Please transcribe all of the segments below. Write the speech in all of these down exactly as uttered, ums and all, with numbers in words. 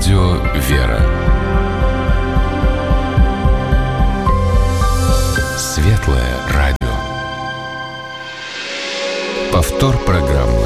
радио «Вера». Светлое радио. Повтор программы.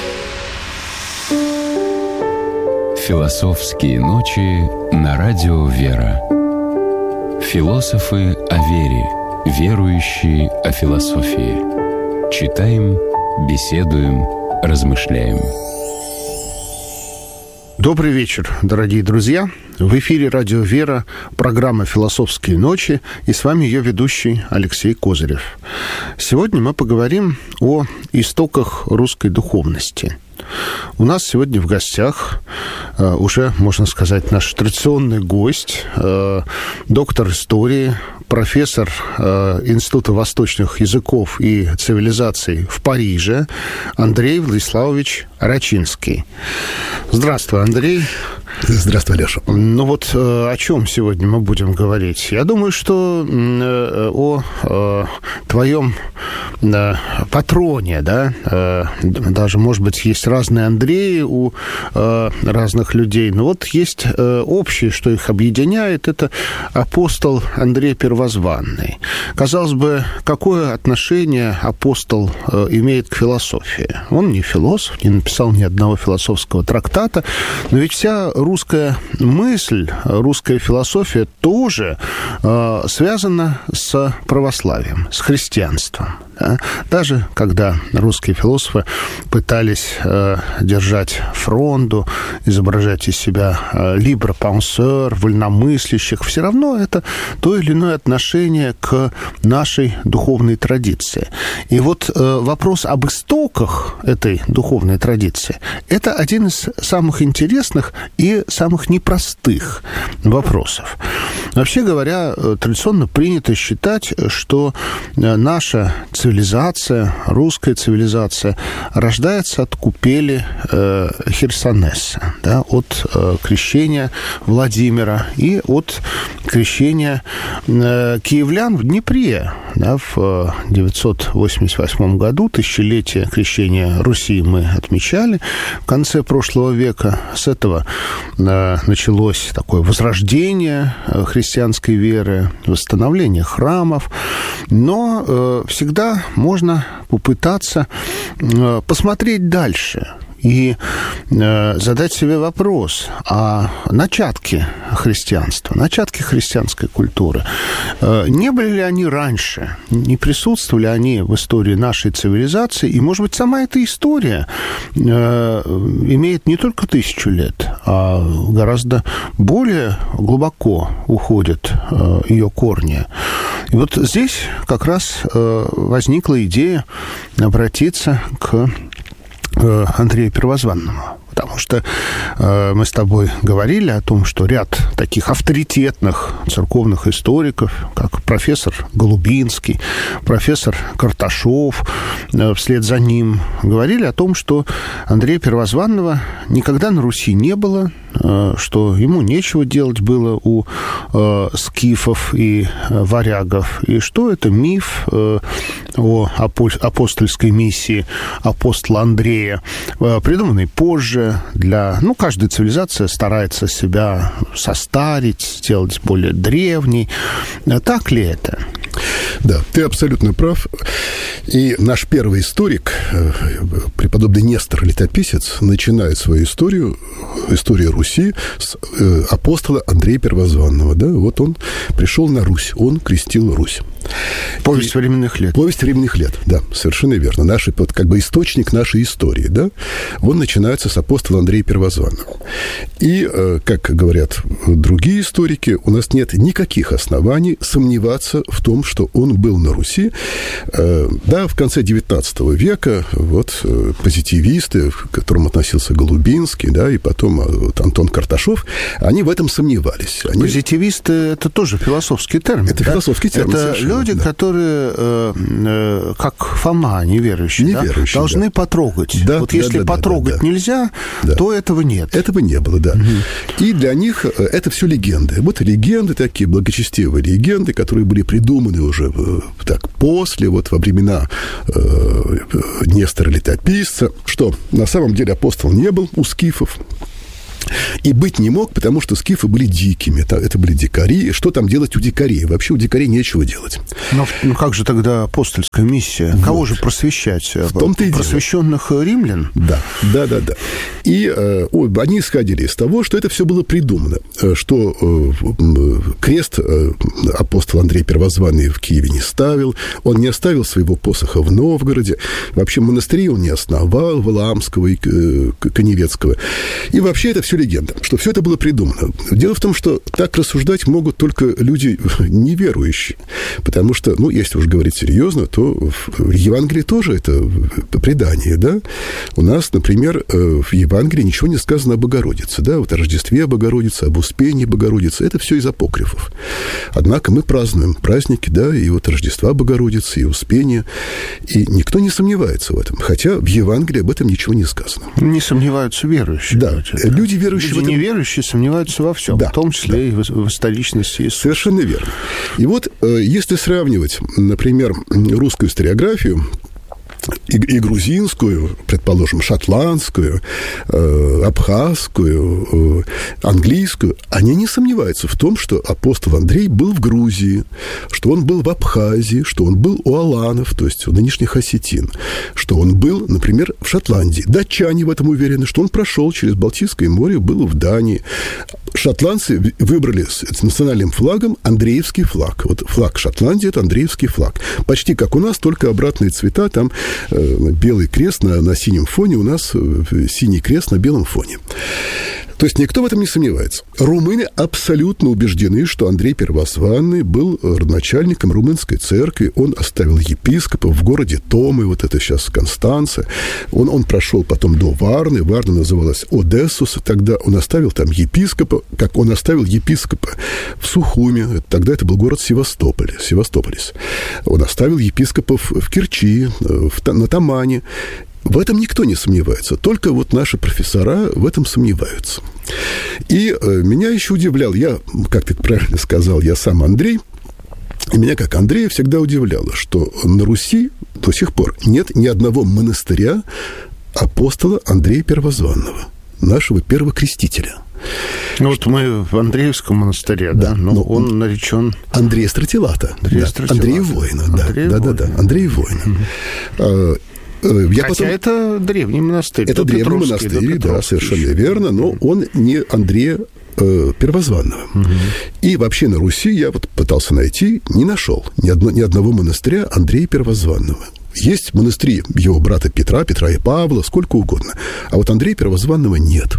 Философские ночи на радио «Вера». Философы о вере, верующие о философии. Читаем, беседуем, размышляем. Добрый вечер, дорогие друзья. В эфире радио «Вера», программа «Философские ночи», и с вами ее ведущий Алексей Козырев. Сегодня мы поговорим о истоках русской духовности. У нас сегодня в гостях э, уже, можно сказать, наш традиционный гость, э, доктор истории, профессор э, Института восточных языков и цивилизаций в Париже Андрей Владиславович Рачинский. Здравствуй, Андрей. Здравствуй, Леша. Ну вот э, о чем сегодня мы будем говорить? Я думаю, что э, о э, твоем э, патроне, да, э, даже, может быть, есть разные Андреи у э, разных людей, но вот есть э, общее, что их объединяет, это апостол Андрей Первозванный. Казалось бы, какое отношение апостол э, имеет к философии? Он не философ, не написал ни одного философского трактата, но ведь вся русская мысль, русская философия тоже э, связана с православием, с христианством. Да? Даже когда русские философы пытались э, держать фронду, изображать из себя э, libre-penseur, вольномыслящих, все равно это то или иное отношение к нашей духовной традиции. И вот э, вопрос об истоках этой духовной традиции – это один из самых интересных и самых непростых вопросов. Вообще говоря, традиционно принято считать, что наша цивилизация, русская цивилизация, рождается от купели э, Херсонеса, да, от э, крещения Владимира и от крещения э, киевлян в Днепре. Да, в девятьсот восемьдесят восьмом году, тысячелетие крещения Руси мы отмечали в конце прошлого века. С этого э, началось такое возрождение христианской веры, восстановление храмов. Но э, всегда можно попытаться э, посмотреть дальше и э, задать себе вопрос, а начатки христианства, начатки христианской культуры, э, не были ли они раньше, не присутствовали они в истории нашей цивилизации, и, может быть, сама эта история э, имеет не только тысячу лет, а гораздо более глубоко уходят э, ее корни. И вот здесь как раз э, возникла идея обратиться к Андрею Первозванному. Потому что э, мы с тобой говорили о том, что ряд таких авторитетных церковных историков, как профессор Голубинский, профессор Карташов, э, вслед за ним, говорили о том, что Андрея Первозванного никогда на Руси не было, э, что ему нечего делать было у э, скифов и э, варягов, и что это миф э, о апостольской миссии апостола Андрея, э, придуманный позже. Для, ну, каждая цивилизация старается себя состарить, сделать более древней. Так ли это? Да, ты абсолютно прав. И наш первый историк, преподобный Нестор Летописец, начинает свою историю, историю Руси, с апостола Андрея Первозванного. Да? Вот он пришел на Русь, он крестил Русь. Повесть и, временных лет. Повесть временных лет, да, совершенно верно. Наш, вот, как бы источник нашей истории, да, он начинается с апостола Андрея Первозванного. И, как говорят другие историки, у нас нет никаких оснований сомневаться в том, что он был на Руси. Да, в конце девятнадцатого века вот позитивисты, к которым относился Голубинский, да, и потом вот, Антон Карташов, они в этом сомневались. Они... Позитивисты – это тоже философский термин. Это да? философский термин, это люди, да. которые, э, э, как Фома, неверующие, неверующие да, должны да. потрогать. Да, вот да, если да, потрогать да, да, нельзя, да. то этого нет. Этого не было, да. Угу. И для них это все легенды. Вот легенды такие, благочестивые легенды, которые были придуманы уже так после, вот во времена э, Нестора Летописца, что на самом деле апостол не был у скифов. И быть не мог, потому что скифы были дикими. Это были дикари. Что там делать у дикарей? Вообще у дикарей нечего делать. Но ну, как же тогда апостольская миссия? Вот. Кого же просвещать? В том-то и просвещенных дело. Римлян? Да, да, да, да. И э, они исходили из того, что это все было придумано, что э, крест э, апостол Андрей Первозванный в Киеве не ставил, он не оставил своего посоха в Новгороде, вообще монастыри он не основал, Валаамского и э, Коневецкого. И вообще это все легенда, что все это было придумано. Дело в том, что так рассуждать могут только люди неверующие, потому что, ну, если уж говорить серьезно, то в Евангелии тоже это предание, да. У нас, например, в Евангелии ничего не сказано о Богородице, да, вот о Рождестве Богородицы, об Успении Богородицы, это все из апокрифов. Однако мы празднуем праздники, да, и вот Рождества Богородицы, и Успения, и никто не сомневается в этом, хотя в Евангелии об этом ничего не сказано. Не сомневаются верующие. Да, люди верующие... Люди в этом... неверующие сомневаются во всем, да, в том числе да. и в, в историчности Иисуса. Совершенно верно. И вот, если сравнивать, например, русскую историографию и, и грузинскую, предположим, шотландскую, э, абхазскую, э, английскую, они не сомневаются в том, что апостол Андрей был в Грузии, что он был в Абхазии, что он был у аланов, то есть у нынешних осетин, что он был, например, в Шотландии. Датчане в этом уверены, что он прошел через Балтийское море, был в Дании. Шотландцы выбрали с национальным флагом Андреевский флаг. Вот флаг Шотландии – это Андреевский флаг. Почти как у нас, только обратные цвета. Там э, белый крест на, на синем фоне, у нас э, синий крест на белом фоне. То есть никто в этом не сомневается. Румыны абсолютно убеждены, что Андрей Первозванный был родоначальником румынской церкви. Он оставил епископа в городе Томы, вот это сейчас Констанца. Он, он прошел потом до Варны. Варна называлась Одессус. Тогда он оставил там епископа, как он оставил епископа в Сухуме. Тогда это был город Севастополь, Севастополис. Он оставил епископов в Керчи, в, на Тамане. В этом никто не сомневается, только вот наши профессора в этом сомневаются. И э, меня еще удивлял, я, как ты правильно сказал, я сам Андрей, и меня, как Андрея, всегда удивляло, что на Руси до сих пор нет ни одного монастыря апостола Андрея Первозванного, нашего первокрестителя. Ну, вот мы в Андреевском монастыре, да, да, но, но он наречен... Андрея Стратилата, Андрей да, Стратилата. Андрей Воина, да, Андрей да, Воина. да, да, Андрей Воина. Угу. Я Хотя потом... это древний монастырь. Это древний монастырь, да, совершенно еще. верно, но он не Андрея э, Первозванного. Угу. И вообще на Руси я вот пытался найти, не нашел ни, одно, ни одного монастыря Андрея Первозванного. Есть монастыри его брата Петра, Петра и Павла, сколько угодно. А вот Андрея Первозванного нет.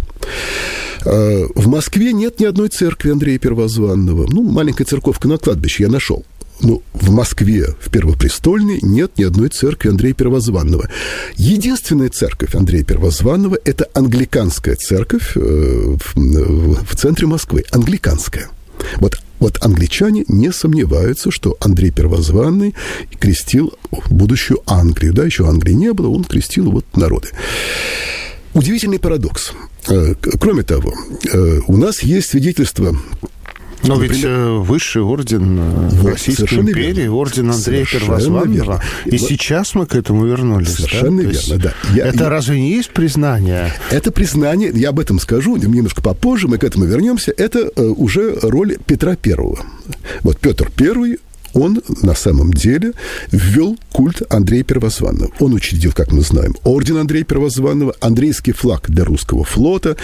В Москве нет ни одной церкви Андрея Первозванного. Ну, маленькая церковка на кладбище я нашел. Но в Москве, в Первопрестольной, нет ни одной церкви Андрея Первозванного. Единственная церковь Андрея Первозванного – это англиканская церковь в, в центре Москвы. Англиканская. Вот, вот англичане не сомневаются, что Андрей Первозванный крестил будущую Англию. Да, еще Англии не было, он крестил вот народы. Удивительный парадокс. Кроме того, у нас есть свидетельство... Но Например, ведь высший орден вот, Российской империи, верно. орден Андрея совершенно Первозванного, верно. и вот, сейчас мы к этому вернулись. Совершенно да? верно, да. Я, это я... разве не есть признание? Это признание, я об этом скажу немножко попозже, мы к этому вернемся. Это uh, уже роль Петра Первого. Вот Петр Первый, он на самом деле ввел культ Андрея Первозванного. Он учредил, как мы знаем, орден Андрея Первозванного, Андреевский флаг для русского флота,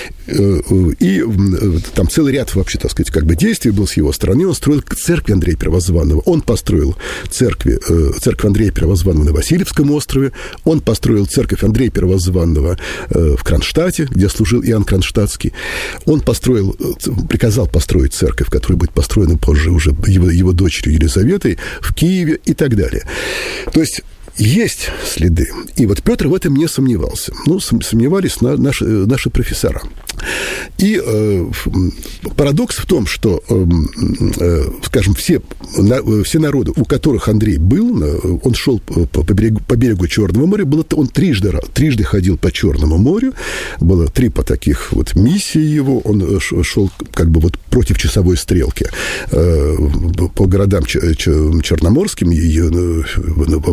и там целый ряд, вообще, так сказать, как бы действий был с его стороны. Он строил церковь Андрея Первозванного. Он построил церкви, церковь Андрея Первозванного на Васильевском острове. Он построил церковь Андрея Первозванного в Кронштадте, где служил Иоанн Кронштадтский. Он построил, приказал построить церковь, которая будет построена позже уже его, его дочерью Елизаветой в Киеве и так далее. То есть есть следы. И вот Петр в этом не сомневался. Ну, сомневались на, наши, наши профессора. И э, парадокс в том, что, э, э, скажем, все, на, все народы, у которых Андрей был, он шел по, по, берегу, по берегу Черного моря, было, он трижды, трижды ходил по Черному морю, было три по таких вот миссии его, он шел как бы вот против часовой стрелки э, по городам черноморским, и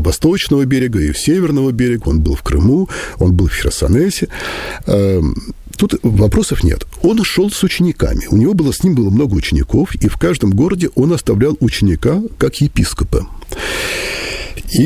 восточного берега, и северного берега, он был в Крыму, он был в Херсонесе. Э, тут вопросов нет. Он шел с учениками. У него было, с ним было много учеников, и в каждом городе он оставлял ученика как епископа.